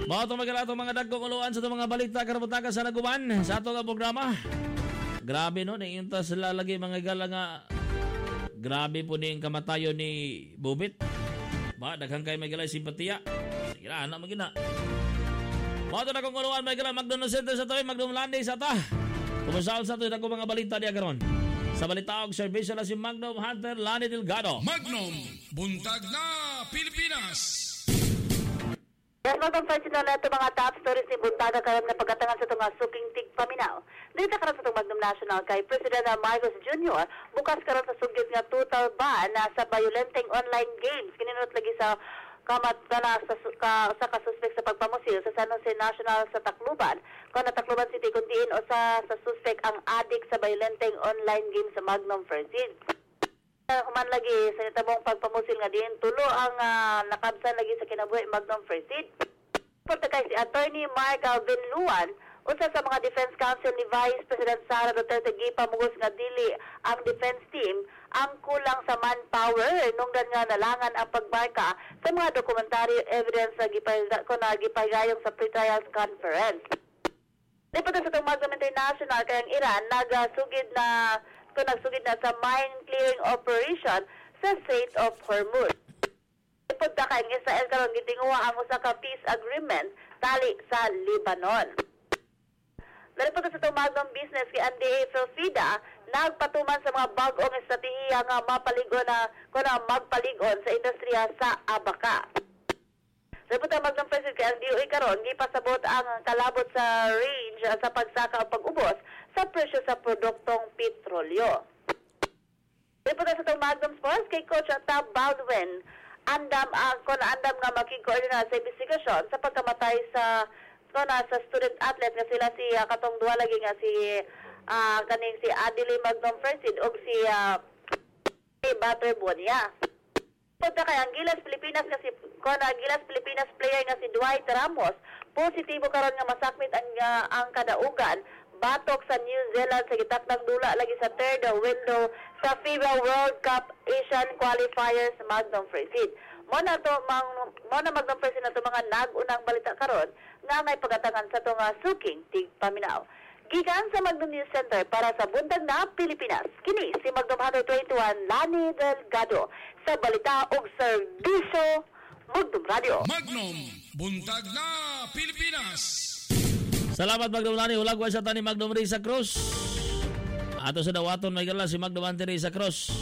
Mao itong mga dagkong uluan sa itong mga balita karabutakan sa naguban sa atong programa. Grabe no, naiinta sila lagi mga gala nga. Grabe po ni kamatayo ni Bubit. Ba, daghang kay may galay simpatiya. Sige na, anak magina. Mao itong dagkong uluan may gala McDonald's Center sa tawi, McDonald's Landing sa ta. Kumusaon sa ito dagkong mga balita diya karon. Sa balitaog, servisyo na si Magnum Hunter Lani Delgado. Magnum, buntag na Pilipinas. Yan mga pansinan na ito mga top stories ni Buntaga karon nga pagkatangan sa itong suking tigpaminaw. Dito karon sa itong Magnum National kay President Marcos Jr. bukas karon sa sugid nga total ban na sa violenteng online games. Kininunot lagi sa kamat na sa kasuspek sa pagpamusil sa San Jose National sa Tacloban. Kung na Tacloban City kundiin o sa suspek ang adik sa violenteng online games sa Magnum Fersid. Human lagi sa itabong pagpamusil nga din tulo ang nakabsan lagi sa kinabuhi Magnum Fersid. Porta kay si Attorney Mark Alvin Luan usa sa mga defense counsel ni Vice President Sara Duterte gipamugos nga dili ang defense team ang kulang sa manpower nung nga nalangan ang pagbarka sa mga documentary evidence na gipahigayong sa pre-trials conference. Lipat sa itong Magnum International kay ang Iran nagsugid na sa mine clearing operation sa Strait of Hormuz. Lipat na kay ang Israel karon gitinguha ang usa ka peace agreement tali sa Lebanon. Lipat sa itong Magnum Business kay Andy Felfida nagpatuman sa mga bag-ong estratehiya nga magpaligon sa industriya sa Abaca. Lipat ang Magnum President kay ang DOE karon gipasabot ang kalabot sa range sa pagsaka o pag-ubos sa presyo sa produktong petrolyo. Lipat sa itong Magnum Sports kay Coach Tab Baldwin andam nga makikoordinate sa investigasyon sa pagkamatay sa student athlete nga sila si katong duha lagi nga si kaning si Adili Magnum Fersid ug si Butter Bonia. Punta kay ang Gilas Pilipinas nga Gilas Pilipinas player nga si Dwight Ramos positibo karon nga masakmit ang kadaugan batok sa New Zealand sa gitakdang dula lagi sa third window sa FIBA World Cup Asian Qualifiers Magnum Fersid. Mo na Magnum Fersid na to mga nagunang balita karon nga may pagatangan sa itong suking tigpaminaw. Gikan sa Magnum News Center para sa Buntag na Pilipinas. Kini si Magnum 121 Lani Delgado sa balita ug serbisyo Magnum Radio. Magnum, buntag na Pilipinas. Salamat Magnum Lani. Ulagwa sa tani Magnum Risa Cruz. Ato sa dawaton may gala si Magnum Ante Risa Cruz.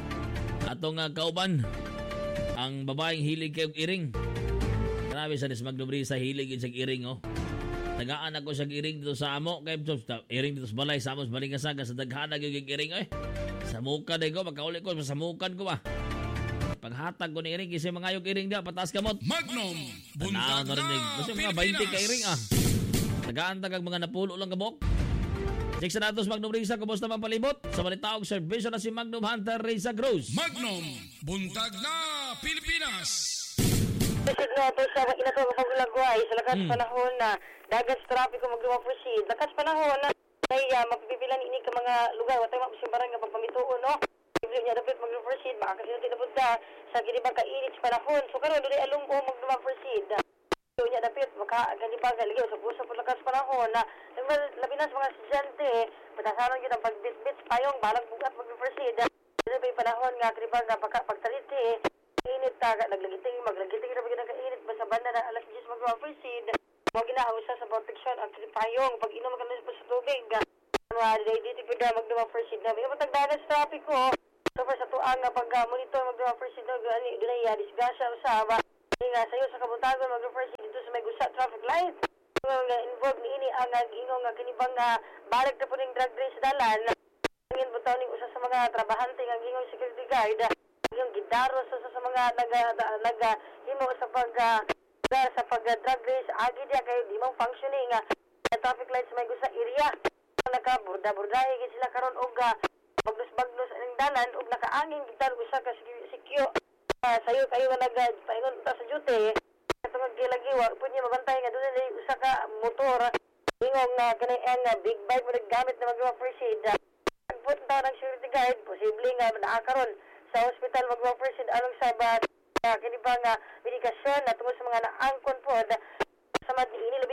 Atong kauban ang babaeng hilig kay iring. Grabe sa Magnum Risa hilig sa iring oh. Tagaan ako sa iring dito sa amo kay iring dito sa balay sa amos balingasaga sa daghana gyud iring eh. Sa muka day ko magkauli ko sa mukan ko ba. Paghatag ko ni iring kasi mangayog iring dia patas kamot. Magnum buntag na Kasi mga 20 ka iring ah. Tagaan tagag mga napulo lang kabok. Six na natos Magnum Risa kubos naman palibot sa balitaog servisyo na si Magnum Hunter Risa Cruz. Magnum buntag na Pilipinas. Proceed nga ito sa inatong pagulagway sa lakas panahon na dagat traffic kung mag-proceed. Lakas panahon na ay mapipilan ini ka mga lugar. Watay mapasimbaran nga pagpamituon, no? Ibig niya dapat mag-proceed. Baka kasi natin napunta sa ginibang kainit sa panahon. So karoon, doon ay alumbo mag-proceed. Ibig niya dapat makaganibang kaligaw sa puso po lakas panahon na labi na sa mga estudyante. Patasaran yun ang pagbit-bit payong balang bugat mag-proceed. Doon ay panahon nga kanibang nga pagtaliti init maglagiting na bagay kainit basta banda na alas 10 mag-proceed mo ginausa sa protection ang payong pag inom ka na sa tubig dito pwede mag-proceed na may matagdanas traffic ko so sa tuang nga pag-monitor mag-proceed na doon ay disgrasya usama nga sayo sa kabutagon mag-proceed dito sa may gusa traffic light involved ni ini ang ingong nga kinibang balik na po ng drug race dalan ngin butaw ni usa sa mga trabahante nga ingong security guard yung gidaro sa mga naghimo sa pag-drug race agi dia kay di mo functioning traffic lights may gusa area naka-burda-burdahe sila karon og bagnos-bagnos ang dalan og nakaangin gitar usa ka sikyo sayo kayo nga nagpaingon ta sa duty katong gilagi wa pud niya mabantay nga dunay usa ka motor ingong kanay ang big bike mo gamit na mag-proceed punta ng security guard posible nga naakaron sa hospital mag-proceed along sa kini ba nga medikasyon na tungod sa mga naangkon po sama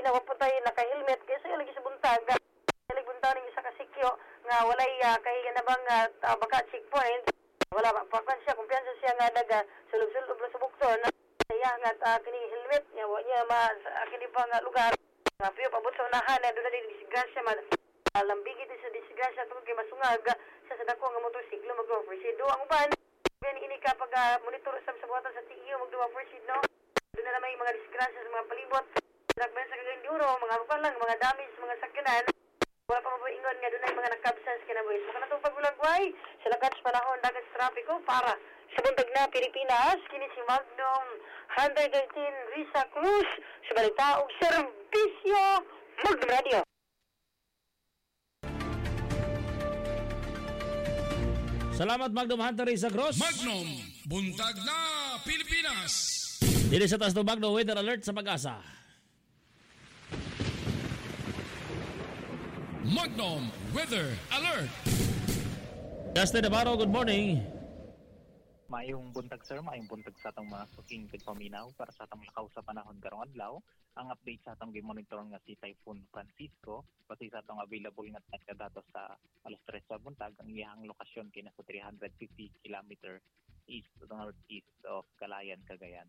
na waputay naka-helmet kasi lagi sa buntag. Lagi buntag ning isa ka sikyo nga walay kay ganabang baka checkpoint. Wala pa siya kumpiyansa siya nga daga sulub-sulub sa bukton. Iya nga kini helmet nya wa nya kini pa nga lugar. Nga piyo pabot sa unahan na doon na disgrasya man. Lambigi din sa disgrasya tungkol kay masungag sa dako nga motorsiklo mag-overspeed. Ang uban ini kapag monitor sa buhatan sa TEO mag-overspeed no. Doon na may mga disgrasya sa mga palibot. Nagban sa kaganduro, mga uban lang, mga damage sa mga sakyanan. Wala pa mabuingon nga doon ay mga nakabsans kinabuhis. Maka na itong pagulagway sa lakas panahon dagat sa trapiko para sa buntag na Pilipinas. Kini si Magnum 113 Risa Cruz sa balita o serbisyo Magnum Radio. Salamat Magnum Hunter Risa Cruz. Magnum, buntag na Pilipinas. Dili sa taas ng Magnum Weather Alert sa Pag-asa. Magnum Weather Alert. Justin Navarro, good morning. Maayong buntag sir, maayong buntag sa atong mga suking tigpaminaw para sa atong lakaw sa panahon karong adlaw. Ang update sa atong gimonitor nga si Typhoon Francisco, pati sa atong available nga datos sa alas 3 sa buntag, ang iyang lokasyon kay nasa 350 km east to northeast of Calayan, Cagayan.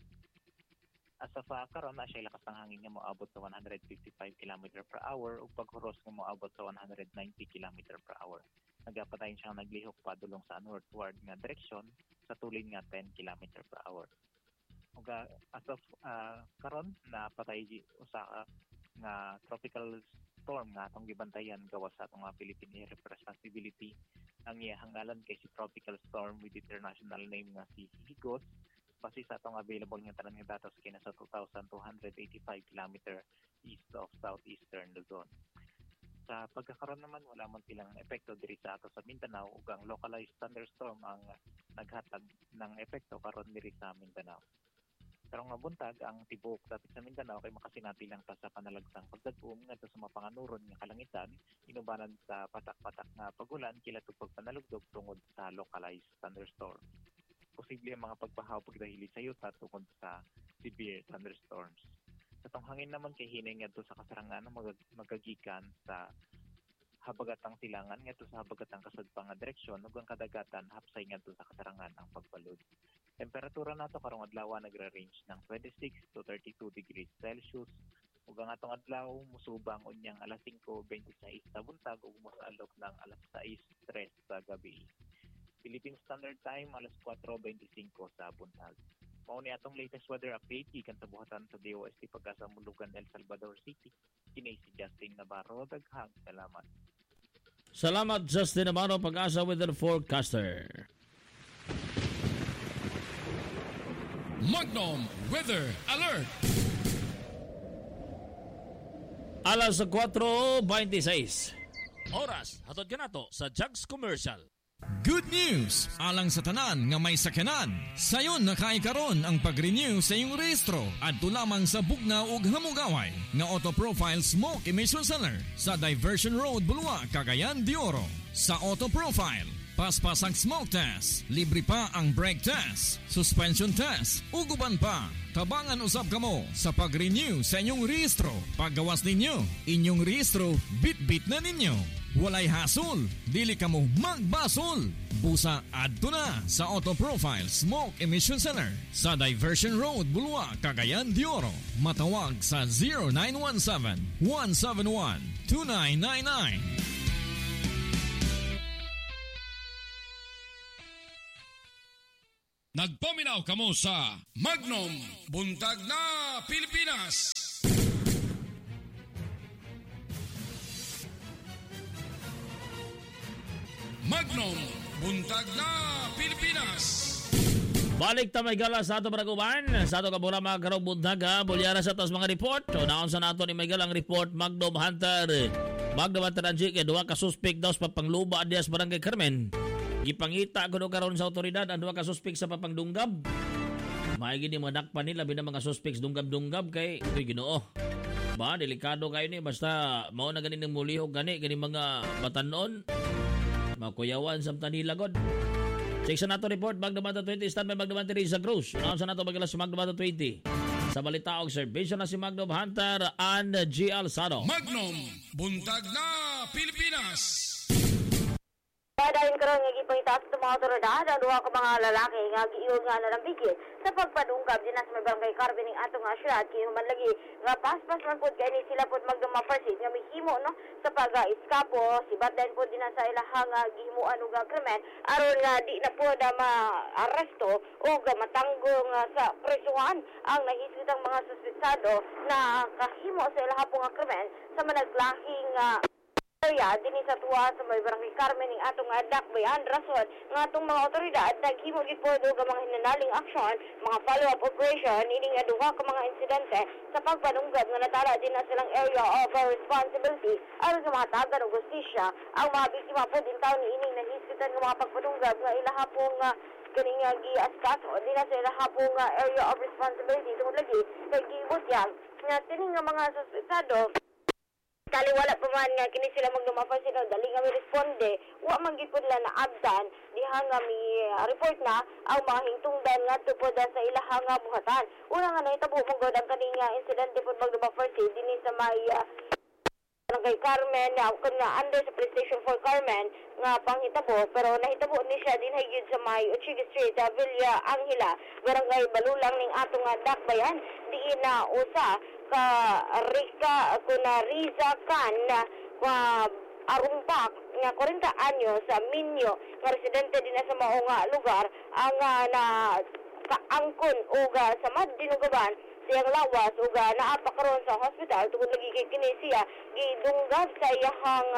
As of karon na siya lakas ng hangin nga moabot sa 155 km per hour ug paghuros nga moabot sa 190 km per hour. Nagapatayon siyang naglihok padulong sa northward nga direksyon sa tulin nga 10 km per hour. Ug as of karon na patay usa nga tropical storm nga atong gibantayan gawas sa atong Philippine Air Responsibility. Ang iyang ngalan kay si tropical storm with international name nga si Higos. Pasi sa atong available nga tanan nga datos kay nasa 2,285 km east of southeastern Luzon. Sa pagkakaroon naman wala man silang epekto diri sa ato sa Mindanao ug ang localized thunderstorm ang naghatag ng epekto karon diri sa Mindanao. Karong nga buntag ang tibuok dapit sa Mindanao kay makasinati lang ta sa panalagsang pagdagom ngadto sa mapanganuron nga kalangitan inubanan sa patak-patak nga pagulan kilatog pagpanalugdog tungod sa localized thunderstorm. Posible ang mga pagbahaw pagdahili sa yuta tungod sa severe thunderstorms. Sa tong hangin naman kay hinay ngadto sa kasarangan magagikan sa habagatang silangan ngadto sa habagatang kasadpang nga direksyon ug ang kadagatan hapsay ngadto sa kasarangan ang pagbalod. Temperatura nato karong adlaw nagra-range ng 26 to 32 degrees Celsius ug ang atong adlaw musubang unyang alas 5:26 sa buntag ug mosalok ng alas 6:03 sa gabi. Philippine Standard Time alas 4:25 sa buntag. Mao ni atong latest weather update gikan sa buhatan sa DOST Pag-asa Mulugan, El Salvador City. Kini si Justin Navarro, daghang salamat. Salamat Justin Navarro, Pag-asa Weather Forecaster. Magnum Weather Alert. Alas 4:26. Oras hatod kanato sa Jugs Commercial. Good news! Alang sa tanan nga may sakyanan. Sayon nakaikaron ang pag-renew sa iyong rehistro adto lamang sa Bugnaw ug Hamugaway nga Auto Profile Smoke Emission Center sa Diversion Road, Bulua, Cagayan de Oro. Sa Auto Profile, paspas ang smoke test, libre pa ang brake test, suspension test, uguban pa. Tabangan usab kamo sa pag-renew sa inyong rehistro. Paggawas ninyo, inyong rehistro bit-bit na ninyo. Walay hasol, dili kamo magbasol. Busa adto na sa Auto Profile Smoke Emission Center sa Diversion Road, Bulua, Cagayan de Oro. Matawag sa 0917-171-2999. Nagpaminaw kamo sa Magnum Buntag na Pilipinas. Magnum Buntag na Pilipinas. Balik ta may gala sa ato paraguban. Sa ato kabura mga karong buntag ha. Bulyara sa tos mga report. So naon sa nato ni may galang report Magnum Hunter. Magnum Hunter Angie kay duha ka suspect daw sa papangluba dias Barangay Carmen. Ipangita ko karon sa otoridad ang duha ka suspect sa papangdunggab. Maigi ni mga dakpan nila bina mga suspects dunggab-dunggab kay ito'y Ginoo. Ba delikado kayo ni basta mao na ganin ng mulihog gani mga batanon. Makuyawan sa nila god. Check sa nato report Magnum Hunter 20 stand by Magnum Hunter Risa Cruz. Naon sa nato magalas si Magnum Hunter 20. Sa balitaog serbisyo na si Magnum Hunter and G. Alzado. Magnum, buntag na Pilipinas. Dahil karon nga gipangitaas sa mga otoridad ang duha ka mga lalaki nga giiog nga nalambigit sa pagpadungkab dinha sa may barangay Carmen ning atong nga syudad kay human lagi nga paspas man pud kay ni sila pud magdumaparsid nga mihimo no sa pag-iskapo sibat din pud dinha sa ilahang gihimuan og krimen aron nga di na pud ma-aresto o matanggong sa prisuhan ang nahisitang mga suspetsado na kahimo sa ilahang nga krimen sa managlahing area dinhi sa tuwa sa may barangay Carmen ning atong dakbayan rason nga atong mga otoridad naghimo gid pod og mga hinanaling aksyon mga follow-up operation ining duha ka mga insidente sa pagpanunggab nga natala din na silang area of responsibility aron sa mga tagan og hustisya ang mga biktima pod din taon ining nahisgitan nga mga pagpanunggab nga ilaha pong kaning giaskaso din na sa ilaha pong area of responsibility tungod lagi kay gibutyag nga kining nga mga suspetsado taliwala pa man nga kini sila magdumapansin o dali nga mi responde wa man gid pud la naabdan diha nga mi report na ang mga hingtungdan nga tupod sa ilahang nga buhatan una nga nahitabo mo gud ang kaning insidente pud magdumapansin dinhi sa may barangay Carmen na under sa police station for Carmen nga panghitabo pero nahitabo ni siya din gyud sa may Uchigi Street Villa Angela barangay Balulang ning atong dakbayan diin na usa ka Rika kuna Riza Khan arumpak nga 40 anyos sa Minyo nga residente din sa mao nga lugar ang na kaangkon og sa Madinugaban siyang lawas ug naapa karon sa hospital tungod lagi kay kini siya gidunggab sa iyahang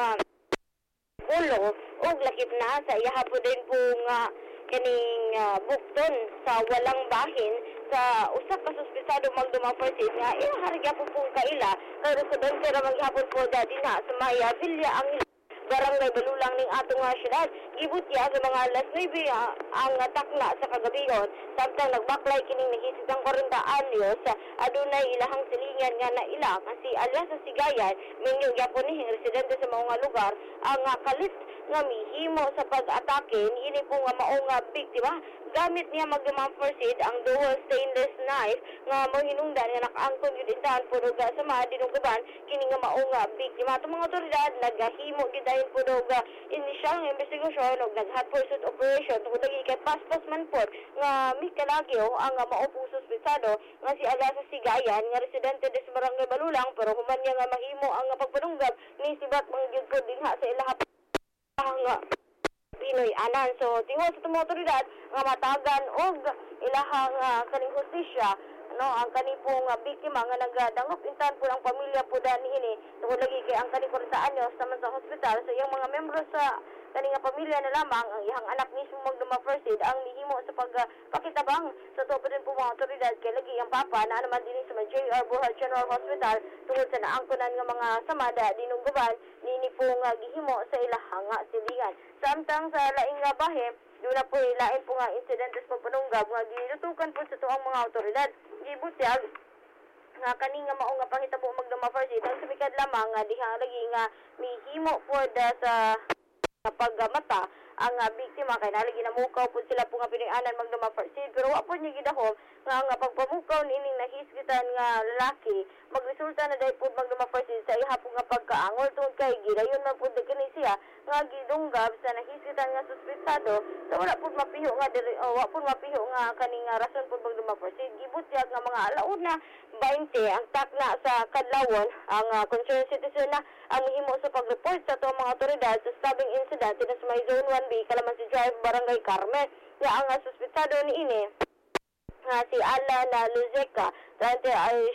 ulo ug lakip na sa iyaha po din po nga kaning bukton sa walang bahin sa usa ka suspetsado magdumaparsid nga iharigya po pong kaila kay residente ra maghapon po dinha sa Maya Villa ang barangay Balulang ning atong syudad gibutya sa mga alas 9 ang takna sa kagabigon samtang nagbaklay kining nahisitang 40 anyos adunay ilahang silingan nga naila kasi alias sa Sigayan minyo gyapon ni residente sa mga lugar ang kalit nga mihimo sa pag-atake niini po nga mao nga biktima gamit niya magdumaparsid ang dual stainless knife nga mohinungdan nga nakaangkon gyud intahan pud sa Madinugaban kini nga mao nga biktima atong mga otoridad naghimo gid dayon pud og inisyal nga investigasyon og nag-hot pursuit operation tungod lagi kay paspas man pod nga mikalagyo ang mao po suspetsado nga si Agasa Sigayan nga residente des barangay Balulang pero human niya nga mahimo ang pagpanunggab ni sibat mangyud pud dinha sa ilaha nga Pinoy anan. So tingod sa mga otoridad nga matagan og ilahang kaning hustisya ang kani pong biktima nga nagdangop intan po ang pamilya po niini tungod lagi kay ang kani 40 anyos naman sa hospital sa iyang mga membro sa kani nga pamilya na lamang ang iyang anak mismo magdumaparsid ang nihimo sa pagpakitabang sa tuwa din po mga otoridad kay lagi ang papa na naman din sa JR Bohol General Hospital tungod sa naangkonan nga mga samada dinungguban nini po nga gihimo sa ilahang silingan samtang sa laing nga bahe doon na po ilain po nga insidentes pagpanunggab nga ginutukan po sa tuang mga otoridad gibutyag nga kani nga mao nga pangitabo magdumaparsid ang sumikad lamang nga diha lagi nga mihimo po sa pagmata ang biktima kay nalagi namukaw po sila po nga pinianan magdumaparsid pero wa po niya gidahom nga pagpamukaw nining nahisgitan nga lalaki magresulta na dahil po magdumaparsid sa iha po nga pagkaangol tungod kay gidayon man po kini siya nga gidunggab sa nahisgitan nga suspetsado so wala po mapiho nga wa po mapiho nga kaning rason po magdumaparsid gibutyag nga mga alauna 20 ang takna sa kadlawon ang concerned citizen na ang himo sa pag-report sa tuwang mga otoridad sa stabbing incident sa may Zone 1B Calamansi Drive Barangay Carmen nga ang suspetsado niini nga si Alan Luzeca 37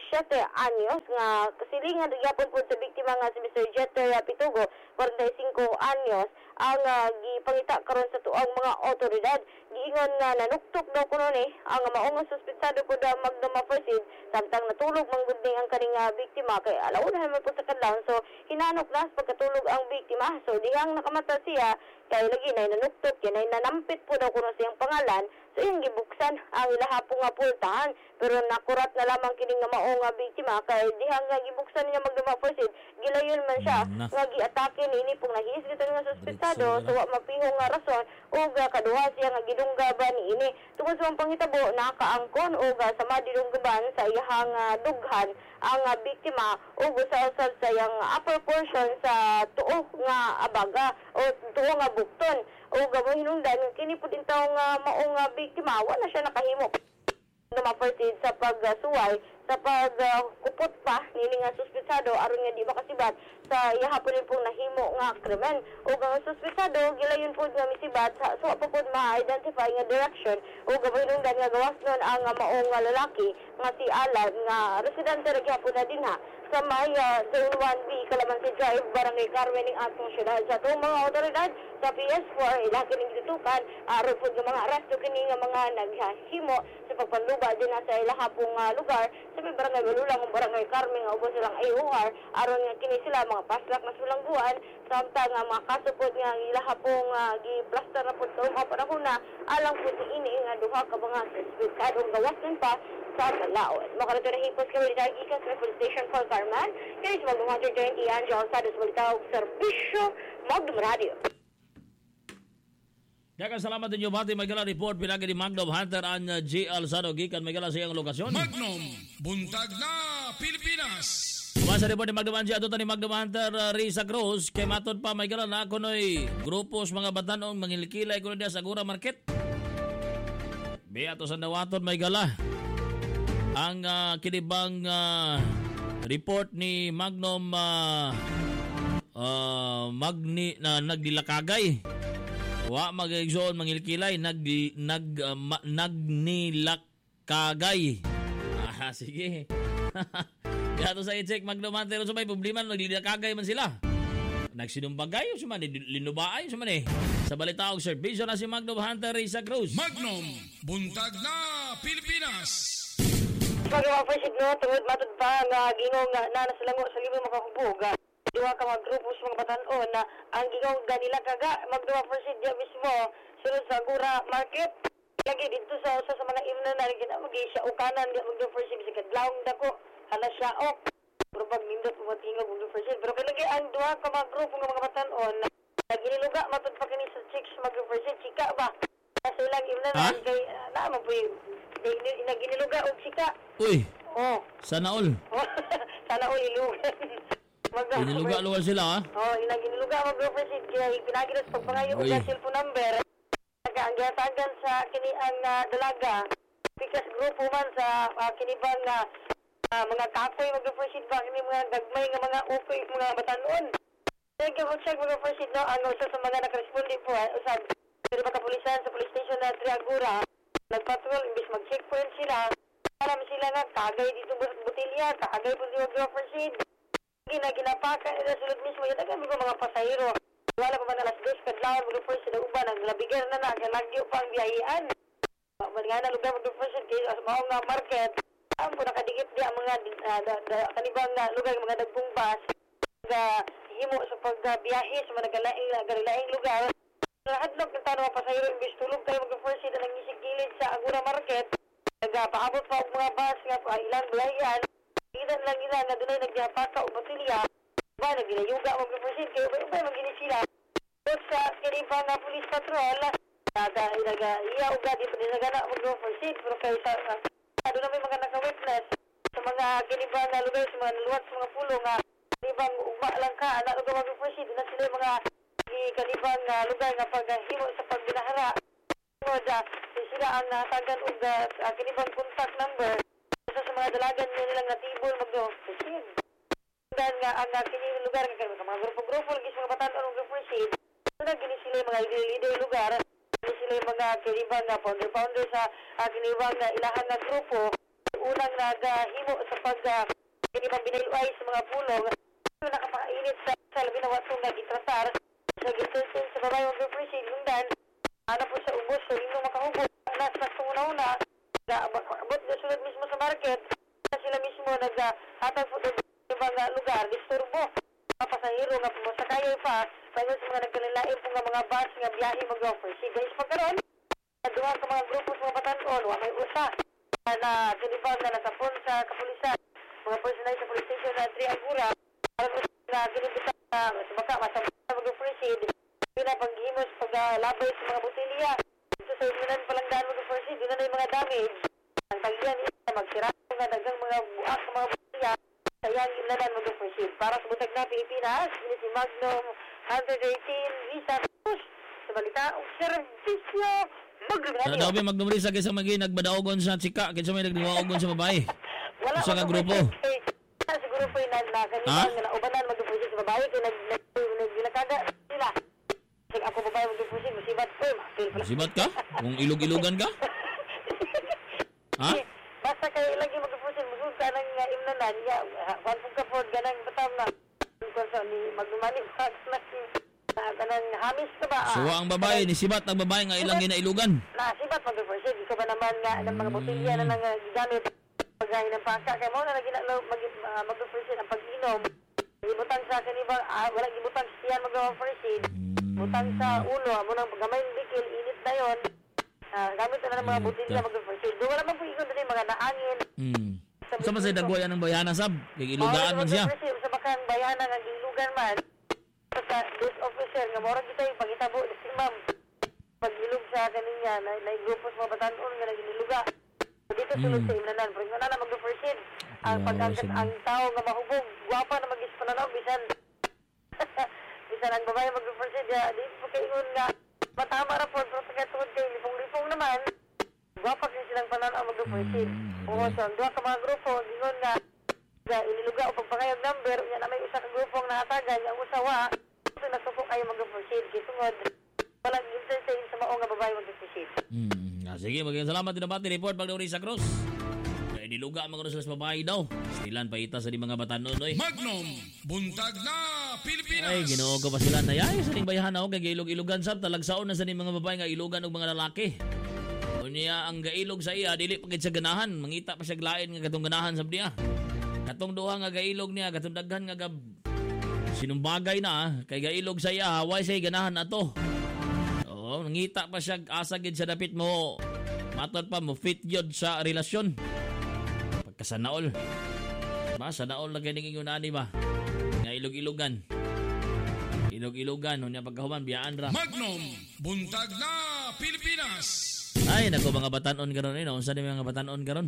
anyos nga kasilingan gyapon po sa biktima nga si Mr. Jeter Pitugo 45 anyos ang gipangita karon sa tuang mga otoridad giingon nga nanuktok daw kuno ni ang mao nga suspetsado po daw magdumaparsid samtang natulog manggud ning ang kaning biktima kay alauna man po sa kadlawon so hinanok na sa pagkatulog ang biktima so dihang nakamata siya kay lagi nay nanuktok yan ay nanampit po daw kuno siyang pangalan So yung gibuksan ang ilahapong nga pultahan, pero nakurat na lamang kini nga mao nga biktima kay diha nga gibuksan niya magduma proceed, gilayon man siya nga giatake niini pong nahisgot nga suspetsado so wa mapihong nga rason ug kaduha siya nga gidunggaban niini. Tungod sa panghitabo nakaangkon ug sama didunggaban sa iyahang dughan ang biktima ug usab sa iyang upper portion sa tuo nga abaga o tuo nga bukton ug hinungdan kini pud intaw nga mao nga biktima wala siya nakahimo na mapersid sa pagsuway sa pagkupot pa nini nga suspetsado aron nga di makasibat sa ihapon pong nahimo nga krimen ug ang suspetsado gilayon pud nga misibat sa so pa pud ma-identify nga direction ug hinungdan nga gawas nun ang mao nga lalaki nga si Alan nga residente ra gyapon na dinha sa may Zone 1B Calamansi Drive, Barangay Carmen ng atong syudad. Sa itong mga otoridad sa PS4 ila kining gitutukan aron pud nga mga aresto kini nga mga naghimo sa pagpanluba din sa ilahapong lugar sa may Barangay Balulang ug Barangay Carmen nga ubos silang AOR aron nga kini sila mga paslak na sulangguan samtang nga mga kaso pud nga ilahapong gi-plaster na pud sa mga panahon na alang pud ini nga duha ka mga suspetsadong gawasan pa sa Kalaon. Makarito na hipos kami dahil ikas na police station for Carman. Kaya sa mga 120 yan, John Sados, Balitaw, Servisyo, Magdum Radio. Dagan salamat din yung bati magala report pinagi ni Magnum Hunter ang J. Alzado gikan magala sa iyang lokasyon. Magnum, buntag na Pilipinas. Kumasa report ni Magnum Hunter, ato ni Magnum Hunter Risa Cruz, kay matod pa magala na ako no'y grupos mga batanong mangilikilay ko na sa Agura Market. Biya to sa nawaton magala. Ang kinibang report ni Magnum Magni na nagdilakagay wa mag-exon mangilkilay nagnilakagay sige gato sa i-check Magnum Hunter so may problema nagdilakagay man sila nagsinumbagay o suman linubaay suman sa Balitaog Servisyo na si Magnum Hunter Risa Cruz. Magnum, buntag na Pilipinas. Pag-appreciate no, tungod matod pa nga gingong na nasilango sa libo makahubog. Duha ka mga grupo sa mga batanon na ang gingong ganila kaga mag-appreciate diya mismo sunod sa Agura Market. Lagi dito sa usa sa mga imna na rin mag-isya ukanan diya mag-appreciate sa kadlawang dako hala siya ok. Pero pag nindot matingog mag-appreciate. Pero kalagi ang duha ka mga grupo ng mga batanon na naginiluga matod pa kini sa chicks mag-appreciate chika ba? Sa ilang imna na kay naman po yung naginiluga og sika. Uy. Oh. Sana all. Sana all ilugan. Giniluga-lugan sila ha? Oh, giniluga mag-proceed kaya pinagilos pagpangayo og cellphone number. Ang gihasagan sa kini ang dalaga. Pikas grupo man sa kinibang mga kapoy mag-proceed ba kini mga gagmay nga mga upoy mga batanon. Thank you check mag-proceed no ang usa sa mga nakaresponde po usab pero pagkapulisan sa police station na Triagura. Nagpatrol, imbis mag-checkpoint sila. Alam sila nga, kagay dito butilya, kagay po dito mag-proceed. Ginapaka nila sulod mismo. Yung tagamit ko mga pasahero. Wala pa man alas 2, kadlawan mag-proceed na uban. Ang labigar na lagyo pa ang biyahian. Nga na lugar mag-proceed kayo sa mga nga market. Ang po nakadikit niya ang mga kanibang lugar, mga dagpong bus. Himo sa pagbiyahe sa mga nagalaing lugar. Nahadlok ng tanong pasahero imbis tulog tayo mag-proceed na nangisig gilid sa Agura Market. Nagpaabot pa ang mga bus nga ilang biyahian. Ilan lang ila na doon ay nagyapaka o batilya. Ba, nagginayuga mag-proceed kayo. Ba, magini sila. Tapos sa kinibang na police patrol, iya uga di pa dinagana mag-proceed. Pero kayo sa doon na may mga naka-witness sa mga kinibang na lugar, sa mga naluwat sa mga pulo nga kinibang ugma lang ka, anak uga mag-proceed. Na sila yung mga kanibang lugar nga paghimo sa pagbinahara. Sila ang natagan og kinibang contact number sa mga dalagan nilang natibol mag-proceed. Dan nga ang kinibang lugar nga mga grupo-grupo lagi sa mga batanon mag-proceed. Gini sila yung mga leader lugar. Gini sila yung mga kinibang founder sa kinibang ilahan na grupo. Unang naghimo sa kinibang biniluay sa mga pulong. Nakapakainit sa labi na watong nagitrasar. Sa gitunsin sa babae mag-proceed hundan. Ano po sa ubos, so hindi makahubog. Nasa una-una, abot na sunod mismo sa market. Sila mismo naghatag po sa ibang lugar, disturbo. Mga pasahero nga po sa kayo pa, tayo sa mga nagkalilain po nga mga bus nga biyahe mag-offer. Si guys, pagkaroon, duha ka mga grupo sa mga batanon, wa may usa na kinibag na nasapon sa kapulisan, mga personal sa police station na Triangura, na kinibitan na sumaka, masabot na mag-proceed, pinapanghimos paglabay sa mga botilya. Ito sa imunan palang daan mag-proceed, yun na yung mga damage. Ang tagiyan niya, magsirado nga dagang mga buak sa mga botilya, sayang inanan mag-proceed. Para sa Butag na Pilipinas, ini si Magnum 118 Visa Cruz. Sa balita, servisyo mag-radio. Daw ba Magnum Risa kaysa magi nagbadaogon sa chika, kaysa may nagdiwaogon sa babae. Wala sa ka grupo. Siguro po na kanina na ubanan mag-proceed sa babae kay naglakaga sila. Sige ako babae mag-proceed, musibat ko. Sibat ka? Kung ilog-ilogan ka? Ha? Basta kayo lagi mag-proceed, musud ka ng imnanan niya. One pong kapod, ganang batam na. Ni magdumanig pa kanang hamis ka ba? So ang babae, ni sibat ang babae nga ilang ginailugan. Na sibat mag-proceed, ikaw ba naman nga ng mga botilya na nang gigamit pagkain ng pangka. Kaya mo na mag-proceed ang pag-inom. Ibutang sa kanibang, wala ibutang siyan mag-proceed. Butang sa ulo, mo nang gamay ng bikil, init na yon. Gamit na ng mga botilya mag-proceed. Doon wala man po ikon din mga naangin. Sa masay dagwayan ng bayana sab, kay ilugaan man siya. Sa bakang bayana nga gilugan man. Sa this officer nga mora kita yung pangitabo si ma'am. Pag-ilug sa kaninya na grupo sa mga batanon nga nagiluga. Dito sulod sa imnanan, pero nga na mag-proceed. Ang tao nga mahubog, guwapa na mag-is pananaw bisan. Bisan ang babae mag-proceed, dito po kaingon nga matama ra po, pero pagkatungod kay lipong-lipong naman, guwapa kasi silang pananaw mag-proceed. Oo, so ang duha ka mga grupo, gingon nga iniluga o pagpangayag number, nga na may usa ka grupo ang nakatagan, ang usawa, ito nasuko kayo mag-proceed. Kitungod, walang entertain sa maong nga babae mag-proceed. Sige, magiging salamat din naman report Magnum Risa Cruz. Kaya niluga mga sa babae daw. Stilan pa ita sa di mga batanon oy. Magnum, buntag na Pilipinas. Ay, ginoo ko pa sila na yay sa ning bayahan ako kay ilog-ilogan sab talagsaon na sa ning mga babae nga ilugan og mga lalaki. Unya ang gailog sa iya dili pagid sa ganahan, mangita pa siya lain nga katong ganahan sab niya. Katong duha nga gailog niya, katong daghan nga sinumbagay na kay gailog sa iya, why say ganahan ato. Oo, nangita pa siya asa gid sa dapit mo. Matot pa mo fit gyud sa relasyon. Pagkasanaol. Ba sanaol na kay ning ingon ani ba. Nga ilog-ilogan. Ilog-ilogan unya pagkahuman biyaan ra. Magnum, buntag na Pilipinas. Ay nako mga batanon karon eh, unsa ni mga batanon karon?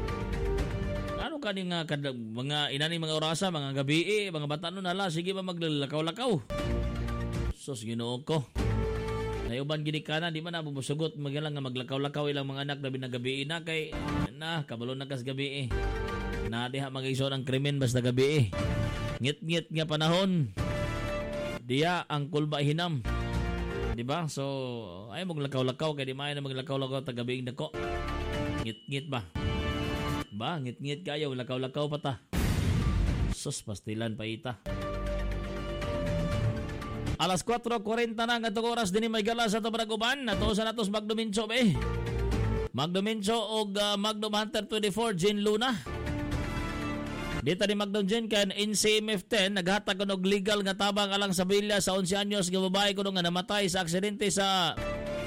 Ano kani nga mga inani mga orasa, mga gabi mga batanon hala sige ba maglakaw-lakaw. Sus Ginoo ko. Nayuban gini kana di man na bumusugot magalang nga maglakaw-lakaw ilang mga anak labi na gabi na kay na kabalo na kas gabi na diha mag-igsoon ang krimen basta gabi ngit-ngit nga panahon diya ang kulba hinam di ba so ay maglakaw-lakaw kay di may na maglakaw-lakaw ta gabi dako ngit-ngit ba ngit-ngit kayo lakaw-lakaw pa ta sus pastilan pa ita. Alas 4:40 na nga oras din may gala sa Tabaraguban. Nato sa natos Magnum Mincho be. Magnum Mincho og Magnum Hunter 24 Gin Luna. Dito ni Magnum Gin kan NCMF 10 naghatag og legal nga tabang alang sa bilya sa 11 anyos nga babae kuno nga namatay sa aksidente sa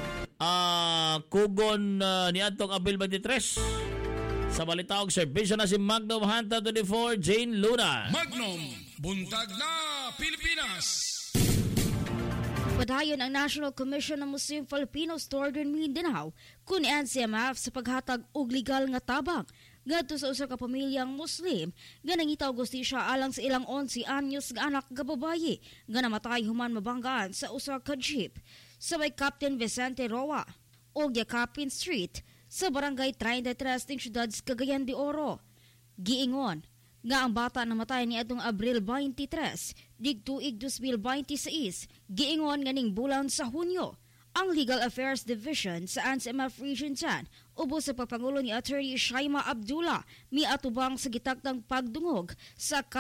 Kugon niadtong Abril 23. Sa balita og serbisyo na si Magnum Hunter 24 Gin Luna. Magnum, buntag na Pilipinas. Padayon ang National Commission ng Muslim Filipinos Northern Mindanao kun NCMF sa paghatag og legal nga tabang ngadto sa usa ka pamilyang Muslim nga nangitaw gustisya alang sa ilang 11 anyos nga anak nga babaye nga namatay human mabanggaan sa usa ka jeep sa may Captain Vicente Roa o Yakapin Street sa Barangay 33 ng siyudad sa Cagayan de Oro. Giingon nga ang bata namatay niadtong Abril 23, digtuig 2026, giingon nga ning bulan sa Hunyo. Ang Legal Affairs Division sa NCMF Region 10 ubos sa pagpangulo ni Attorney Shaima Abdullah miatubang sa gitakdang pagdungog sa